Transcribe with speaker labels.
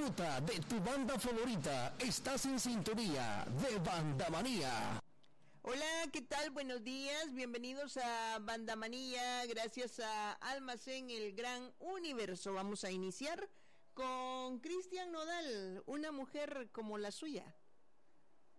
Speaker 1: Disfruta de tu banda favorita. Estás en sintonía de Bandamanía.
Speaker 2: Hola, ¿qué tal? Buenos días, bienvenidos a Bandamanía, gracias a Almacén El Gran Universo. Vamos a iniciar con Cristian Nodal, una mujer como la suya.